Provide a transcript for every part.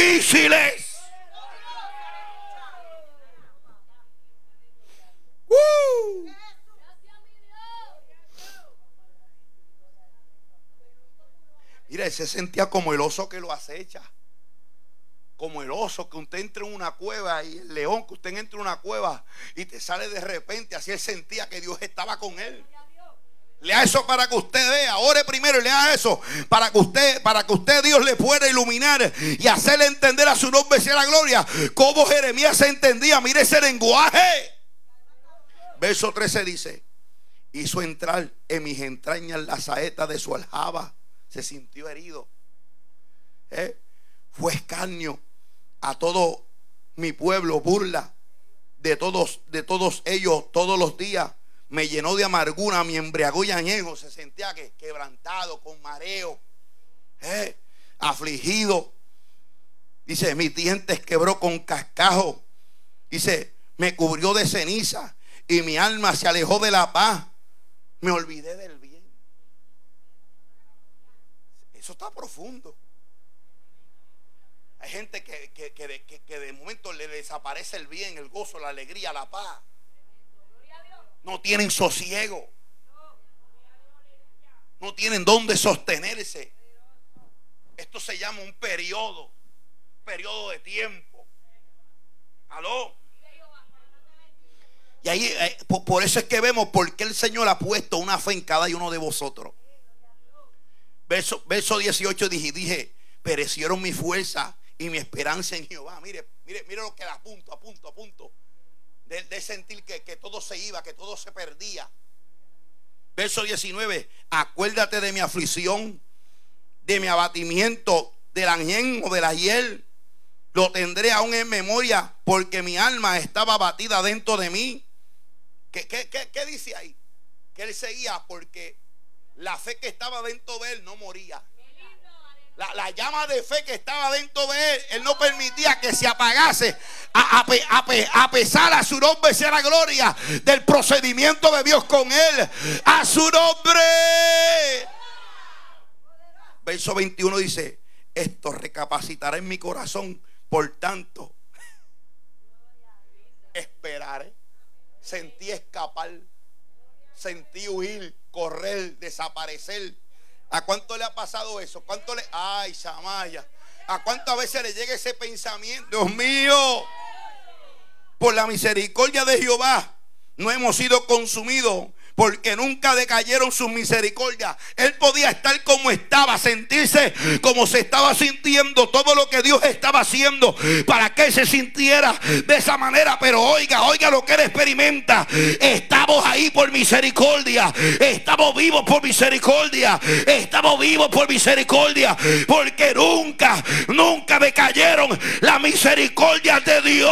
difíciles. Mira, él se sentía como el oso que lo acecha. Como el oso que usted entra en una cueva, y el león que usted entra en una cueva y te sale de repente. Así él sentía que Dios estaba con él. Lea eso para que usted vea. Ore primero y lea eso para que usted Dios le pueda iluminar y hacerle entender a su nombre sea la gloria cómo Jeremías se entendía. Mire ese lenguaje. Verso 13 dice: hizo entrar en mis entrañas la saeta de su aljaba. Se sintió herido. Fue escarnio a todo mi pueblo, burla de todos ellos todos los días. Me llenó de amargura, me embriagó y añejo. Se sentía quebrantado, con mareo, afligido. Dice: mis dientes quebró con cascajo. Dice: me cubrió de ceniza y mi alma se alejó de la paz. Me olvidé del bien. Eso está profundo. Hay gente que de momento le desaparece el bien, el gozo, la alegría, la paz. No tienen sosiego. No tienen dónde sostenerse. Esto se llama un periodo de tiempo. ¿Aló? Y ahí, por eso es que vemos por qué el Señor ha puesto una fe en cada uno de vosotros. Verso 18 dije: perecieron mi fuerza y mi esperanza en Jehová. Mire lo que da, a punto de sentir que todo se iba, que todo se perdía. Verso 19: acuérdate de mi aflicción, de mi abatimiento, del añén o del ayer. Lo tendré aún en memoria, porque mi alma estaba abatida dentro de mí. ¿Qué dice ahí? Que él seguía porque la fe que estaba dentro de él no moría. La llama de fe que estaba dentro de él, él no permitía que se apagase. A pesar, a su nombre sea la gloria del procedimiento de Dios con él. A su nombre. Verso 21 dice: esto recapacitará en mi corazón, por tanto esperaré. Sentí escapar, sentí huir, correr, desaparecer. ¿A cuánto le ha pasado eso? Ay, Samaya, ¿a cuántas veces le llega ese pensamiento? Dios mío, por la misericordia de Jehová no hemos sido consumidos, porque nunca decayeron sus misericordias. Él podía estar como estaba, sentirse como se estaba sintiendo, todo lo que Dios estaba haciendo para que él se sintiera de esa manera. Pero oiga lo que él experimenta. Estamos ahí por misericordia. Estamos vivos por misericordia. Estamos vivos por misericordia, porque nunca decayeron las misericordias de Dios.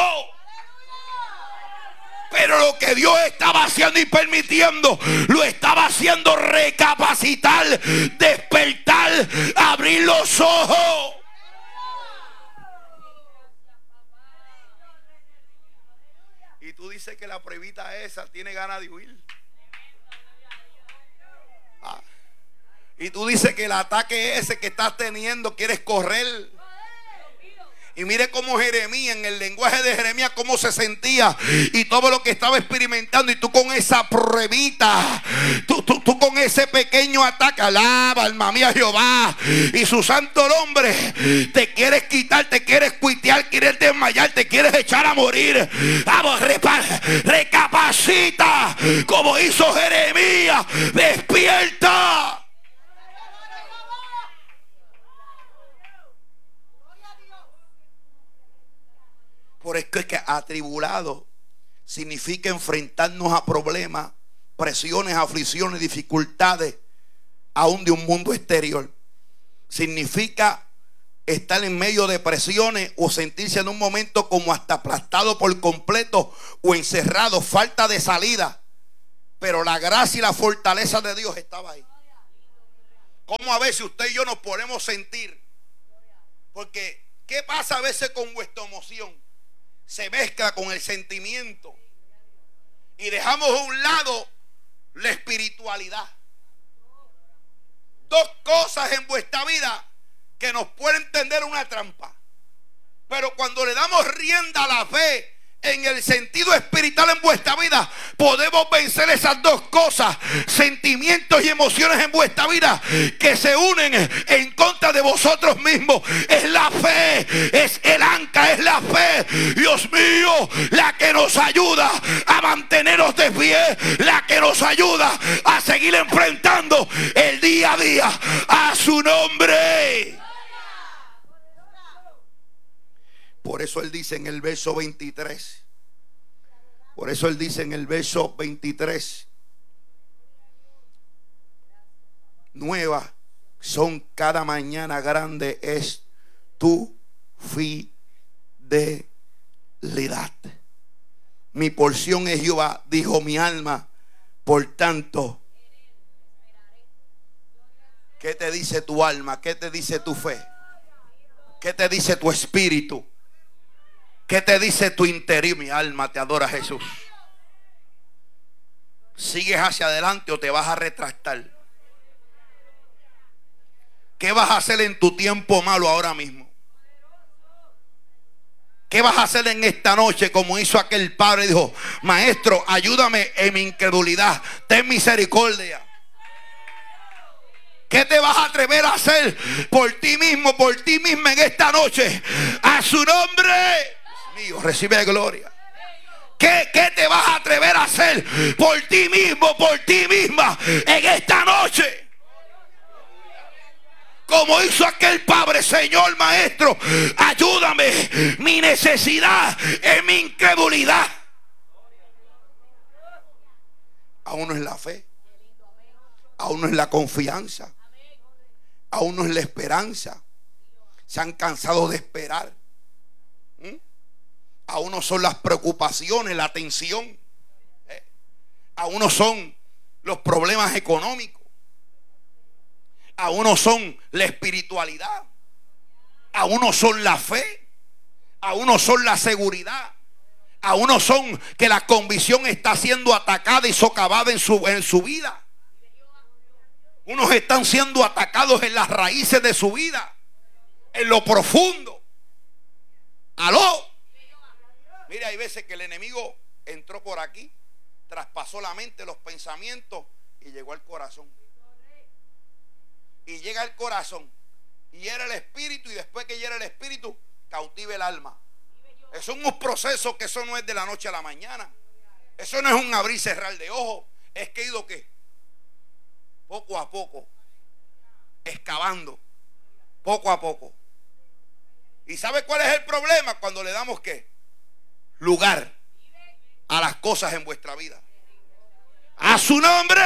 Pero lo que Dios estaba haciendo y permitiendo, lo estaba haciendo recapacitar, despertar, abrir los ojos. Y tú dices que la pruebita esa tiene ganas de huir. Y tú dices que el ataque ese que estás teniendo quieres correr. Y mire cómo Jeremías, en el lenguaje de Jeremías, cómo se sentía y todo lo que estaba experimentando. Y tú con esa pruebita, tú con ese pequeño ataque, alaba alma mía Jehová y su santo nombre. Te quieres quitar, te quieres cuitear, quieres desmayar, te quieres echar a morir. Vamos, recapacita como hizo Jeremías. Despierta. Por eso es que atribulado significa enfrentarnos a problemas, presiones, aflicciones, dificultades, aún de un mundo exterior. Significa estar en medio de presiones o sentirse en un momento como hasta aplastado por completo o encerrado, falta de salida. Pero la gracia y la fortaleza de Dios estaba ahí. ¿Cómo a veces usted y yo nos podemos sentir? Porque ¿qué pasa a veces con vuestra emoción? Se mezcla con el sentimiento y dejamos a un lado la espiritualidad. Dos cosas en vuestra vida que nos pueden tender una trampa: Pero cuando le damos rienda a la fe en el sentido espiritual en vuestra vida, podemos vencer esas dos cosas, sentimientos y emociones en vuestra vida que se unen en contra de vosotros mismos. Es la fe, es el ancla, es la fe, Dios mío, la que nos ayuda a mantenernos de pie, la que nos ayuda a seguir enfrentando el día a día. A su nombre. Por eso él dice en el verso 23. Por eso él dice en el verso 23. Nueva son cada mañana, grande es tu fidelidad. Mi porción es Jehová, dijo mi alma. Por tanto, ¿qué te dice tu alma? ¿Qué te dice tu fe? ¿Qué te dice tu espíritu? ¿Qué te dice tu interior? Mi alma te adora, Jesús. ¿Sigues hacia adelante o te vas a retractar? ¿Qué vas a hacer en tu tiempo malo ahora mismo? ¿Qué vas a hacer en esta noche como hizo aquel padre? Y dijo: maestro, ayúdame en mi incredulidad, ten misericordia. ¿Qué te vas a atrever a hacer por ti mismo, por ti misma en esta noche? A su nombre. Mío, recibe gloria. ¿Qué te vas a atrever a hacer por ti mismo, por ti misma en esta noche? Como hizo aquel padre: Señor, maestro, ayúdame, mi necesidad es mi incredulidad. Aún no es la fe, aún no es la confianza, aún no es la esperanza. Se han cansado de esperar. Aún no son las preocupaciones, la tensión. Aún no son los problemas económicos. Aún no son la espiritualidad. Aún no son la fe. Aún no son la seguridad. Aún no son que la convicción está siendo atacada y socavada en su vida. Unos están siendo atacados en las raíces de su vida, en lo profundo. Aló. Mira, hay veces que el enemigo entró por aquí, traspasó la mente, los pensamientos y llegó al corazón. Y llega al corazón, y hiera el espíritu, y después que hiera el espíritu, cautiva el alma. Eso es un proceso que eso no es de la noche a la mañana. Eso no es un abrir y cerrar de ojos. Es que ha ido ¿qué? Poco a poco, excavando, poco a poco. ¿Y sabe cuál es el problema? Cuando le damos ¿qué? Lugar a las cosas en vuestra vida. A su nombre.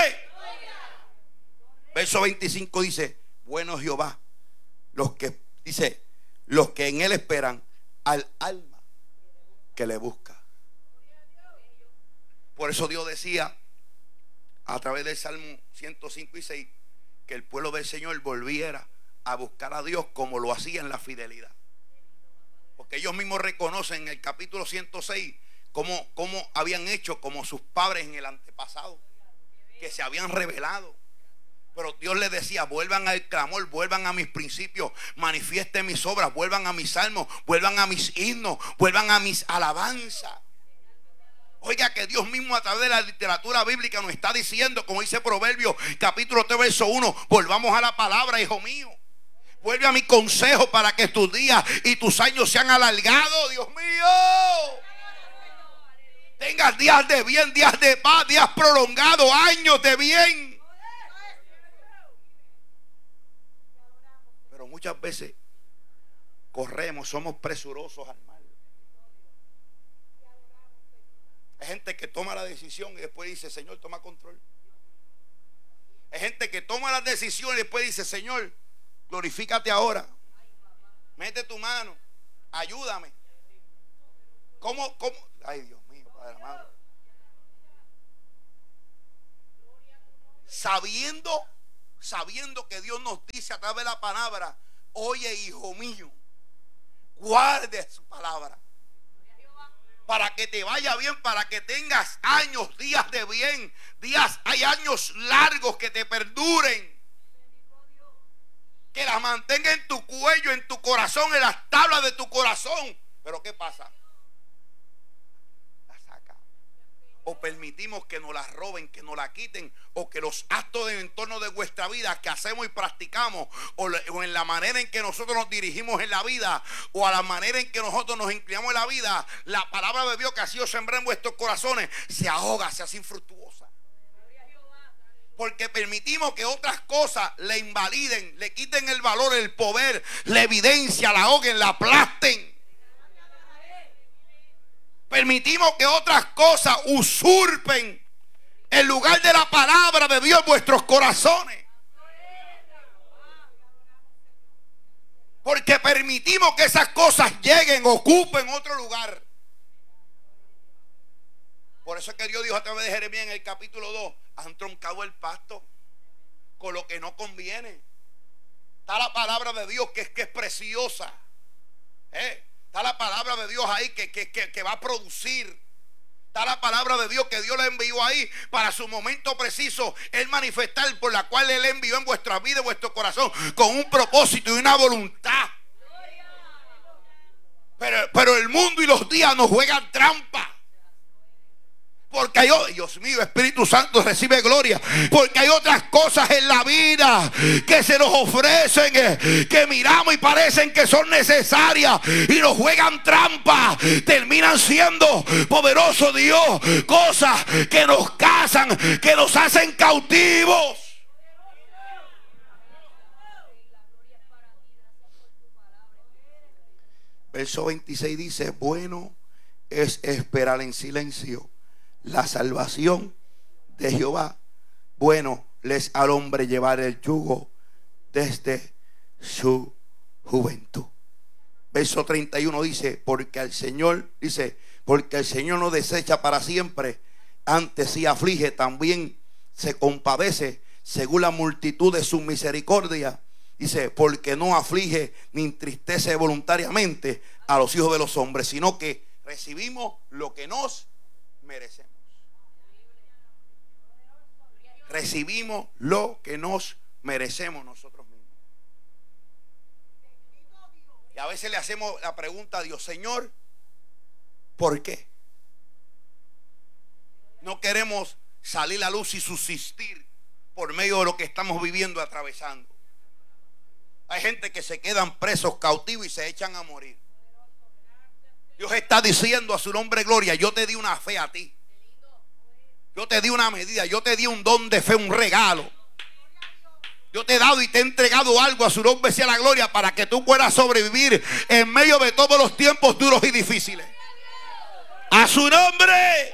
Verso 25 dice: bueno Jehová, los que en él esperan, al alma que le busca. Por eso Dios decía a través del Salmo 105 y 6 que el pueblo del Señor volviera a buscar a Dios como lo hacía en la fidelidad. Porque ellos mismos reconocen en el capítulo 106 cómo habían hecho como sus padres en el antepasado, que se habían rebelado. Pero Dios les decía: vuelvan al clamor, vuelvan a mis principios, manifiesten mis obras, vuelvan a mis salmos, vuelvan a mis himnos, vuelvan a mis alabanzas. Oiga, que Dios mismo a través de la literatura bíblica nos está diciendo, como dice Proverbios capítulo 3 verso 1, volvamos a la palabra, hijo mío. Vuelve a mi consejo para que tus días y tus años sean alargados, Dios mío. Tengas días de bien, días de paz, días prolongados, años de bien. Pero muchas veces corremos, somos presurosos al mal. Hay gente que toma la decisión y después dice: Señor, toma control. Hay gente que toma la decisión y después dice: Señor, glorifícate ahora. Mete tu mano, ayúdame. ¿Cómo? Ay, Dios mío, Padre amado. Sabiendo que Dios nos dice a través de la palabra: oye, hijo mío, guarde su palabra, para que te vaya bien, para que tengas años, días de bien, hay años largos que te perduren. Que las mantenga en tu cuello, en tu corazón, en las tablas de tu corazón. Pero ¿qué pasa? La saca. O permitimos que nos la roben, que nos la quiten, o que los actos del entorno de vuestra vida que hacemos y practicamos, o en la manera en que nosotros nos dirigimos en la vida, o a la manera en que nosotros nos inclinamos en la vida, la palabra de Dios que ha sido sembrada en vuestros corazones se ahoga, se hace infructuosa. Porque permitimos que otras cosas le invaliden, le quiten el valor, el poder, la evidencia, la ahoguen, la aplasten. Permitimos que otras cosas usurpen el lugar de la palabra de Dios en vuestros corazones. Porque permitimos que esas cosas lleguen, ocupen otro lugar. Por eso es que Dios dijo a través de Jeremías en el capítulo 2: han troncado el pasto con lo que no conviene. Está la palabra de Dios que es preciosa. Está la palabra de Dios ahí que va a producir. Está la palabra de Dios que Dios le envió ahí para su momento preciso. Él manifestar por la cual Él envió en vuestra vida, en vuestro corazón, con un propósito y una voluntad. Pero el mundo y los días nos juegan trampa. Porque hay, Dios mío, Espíritu Santo, recibe gloria. Porque hay otras cosas en la vida que se nos ofrecen, que miramos y parecen que son necesarias, y nos juegan trampa. Terminan siendo, poderoso Dios, cosas que nos casan, que nos hacen cautivos. Verso 26 dice: bueno es esperar en silencio la salvación de Jehová. Bueno les al hombre llevar el yugo desde su juventud. Verso 31 dice: porque el Señor no desecha para siempre, antes sí aflige, también se compadece según la multitud de su misericordia. Dice: porque no aflige ni entristece voluntariamente a los hijos de los hombres, sino que recibimos lo que nos merecemos. Recibimos lo que nos merecemos nosotros mismos. Y a veces le hacemos la pregunta a Dios: Señor, ¿por qué? No queremos salir a la luz y subsistir por medio de lo que estamos viviendo, atravesando. Hay gente que se quedan presos, cautivos, y se echan a morir. Dios está diciendo a su nombre gloria: yo te di una fe a ti. Yo te di una medida, yo te di un don de fe, un regalo. Yo te he dado y te he entregado algo, a su nombre sea la gloria, para que tú puedas sobrevivir en medio de todos los tiempos duros y difíciles. A su nombre.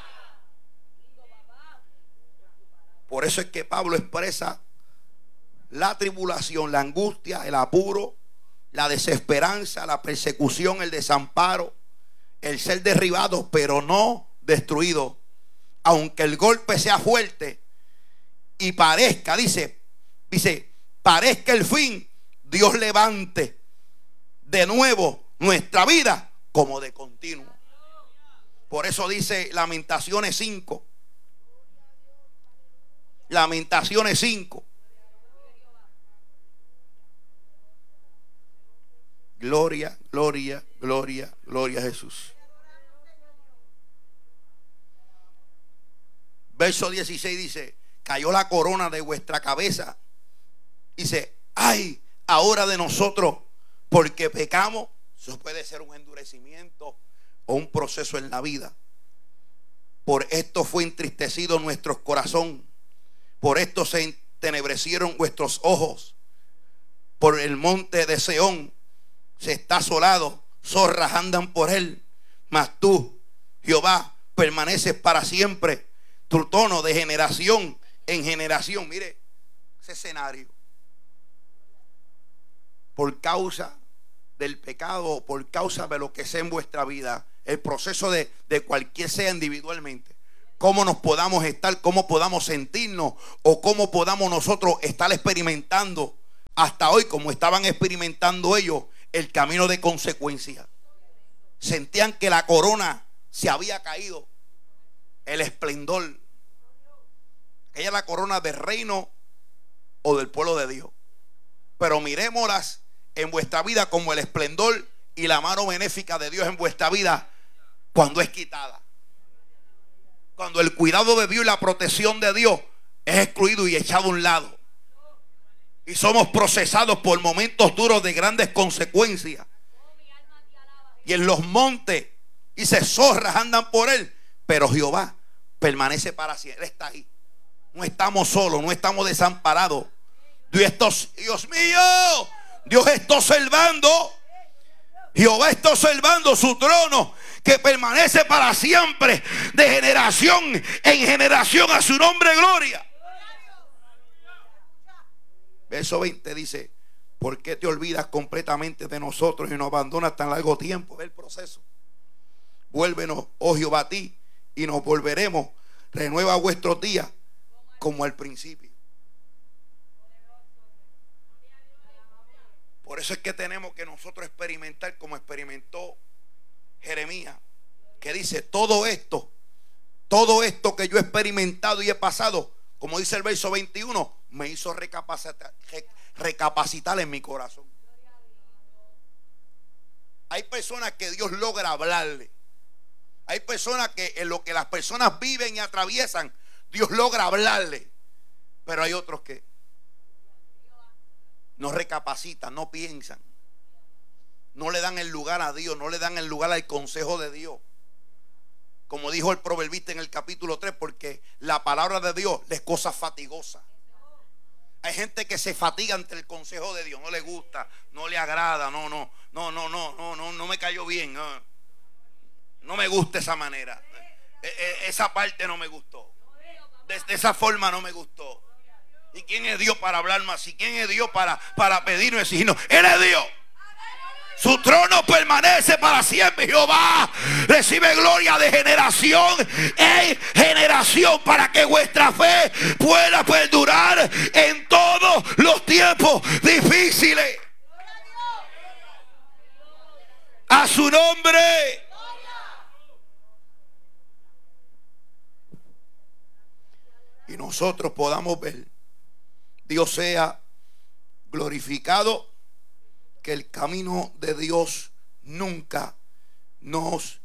Por eso es que Pablo expresa la tribulación, la angustia, el apuro, la desesperanza, la persecución, el desamparo, el ser derribado pero no destruido. Aunque el golpe sea fuerte y parezca, dice, parezca el fin, Dios levante de nuevo nuestra vida como de continuo. Por eso dice Lamentaciones 5. Lamentaciones 5. Gloria, gloria, gloria, gloria a Jesús. Verso 16 dice: cayó la corona de vuestra cabeza. Dice: ay, ahora de nosotros, porque pecamos. Eso puede ser un endurecimiento o un proceso en la vida. Por esto fue entristecido nuestro corazón. Por esto se entenebrecieron vuestros ojos. Por el monte de Seón se está asolado, zorras andan por él. Mas tú, Jehová, permaneces para siempre. Tu trono de generación en generación. Mire ese escenario. Por causa del pecado, por causa de lo que sea en vuestra vida, el proceso de cualquier sea individualmente, cómo nos podamos estar, cómo podamos sentirnos, o cómo podamos nosotros estar experimentando hasta hoy, como estaban experimentando ellos, el camino de consecuencia. Sentían que la corona se había caído, el esplendor. Aquella es la corona del reino o del pueblo de Dios. pero mirémoslas en vuestra vida como el esplendor y la mano benéfica de Dios en vuestra vida cuando es quitada. Cuando el cuidado de Dios y la protección de Dios es excluido y echado a un lado. Y somos procesados por momentos duros de grandes consecuencias. Y en los montes y zorras andan por él, pero Jehová permanece para siempre. Él está ahí. No estamos solos, no estamos desamparados. Dios mío, Dios está observando. Jehová está observando su trono, que permanece para siempre, de generación en generación. A su nombre gloria. Verso 20 dice: ¿por qué te olvidas completamente de nosotros y nos abandonas tan largo tiempo? Ve el proceso. Vuélvenos, oh Jehová, a ti, y nos volveremos. Renueva vuestros días como al principio. Por eso es que tenemos que nosotros experimentar como experimentó Jeremías, que dice: todo esto que yo he experimentado y he pasado, como dice el verso 21, me hizo recapacitar en mi corazón. Hay personas que Dios logra hablarle. Hay personas que en lo que las personas viven y atraviesan, Dios logra hablarle. Pero hay otros que no recapacitan, no piensan, no le dan el lugar a Dios, no le dan el lugar al consejo de Dios. Como dijo el proverbista en el capítulo 3, porque la palabra de Dios es cosa fatigosa. Hay gente que se fatiga ante el consejo de Dios, no le gusta, no le agrada, no me cayó bien, no me gusta esa manera, esa parte no me gustó, de esa forma no me gustó. ¿Y quién es Dios para hablar más? ¿Y quién es Dios para pedirnos y exigirnos? Él es Dios. Su trono permanece para siempre. Jehová recibe gloria de generación en generación, para que vuestra fe pueda perdurar en todos los tiempos difíciles. A su nombre. Y nosotros podamos ver, Dios sea glorificado, que el camino de Dios nunca nos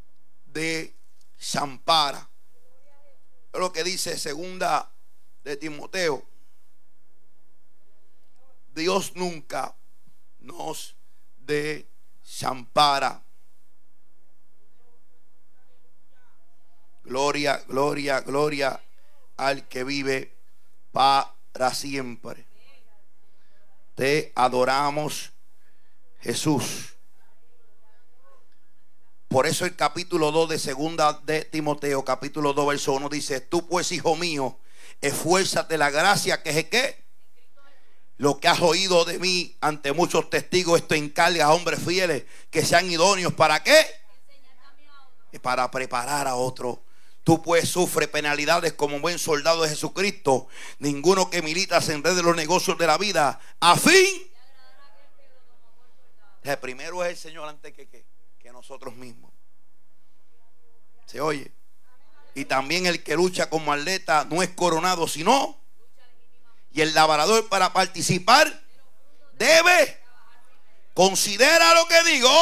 desampara. Es lo que dice segunda de Timoteo. Dios nunca nos desampara. Gloria, gloria, gloria al que vive para siempre. Te adoramos, Jesús. Por eso el capítulo 2 de segunda de Timoteo, capítulo 2 verso 1 dice: tú pues, hijo mío, esfuérzate la gracia que es que lo que has oído de mí ante muchos testigos, esto encarga a hombres fieles que sean idóneos. ¿Para qué? Para preparar a otros. Tú pues sufre penalidades como buen soldado de Jesucristo. Ninguno que milita se enrede en los negocios de la vida, a fin. El primero es el Señor antes que nosotros mismos. ¿Se oye? Y también el que lucha como atleta no es coronado, sino. Y el labrador, para participar, debe. Considera lo que digo.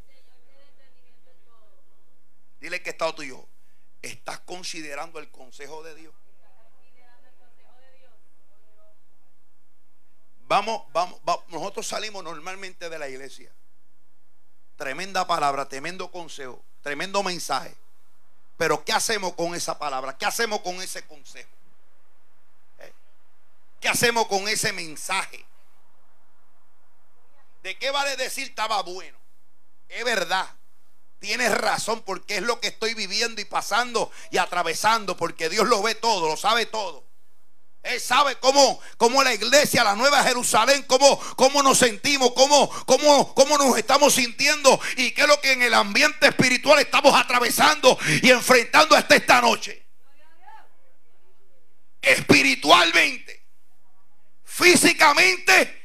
Dile que está tuyo. ¿Estás considerando el consejo de Dios? Vamos. Nosotros salimos normalmente de la iglesia. Tremenda palabra, tremendo consejo, tremendo mensaje. Pero ¿qué hacemos con esa palabra? ¿Qué hacemos con ese consejo? ¿Qué hacemos con ese mensaje? ¿De qué vale decir estaba bueno? Es verdad. Tienes razón, porque es lo que estoy viviendo y pasando y atravesando, porque Dios lo ve todo, lo sabe todo. Él sabe cómo la iglesia, la Nueva Jerusalén, cómo nos sentimos, cómo nos estamos sintiendo y qué es lo que en el ambiente espiritual estamos atravesando y enfrentando hasta esta noche. Espiritualmente, físicamente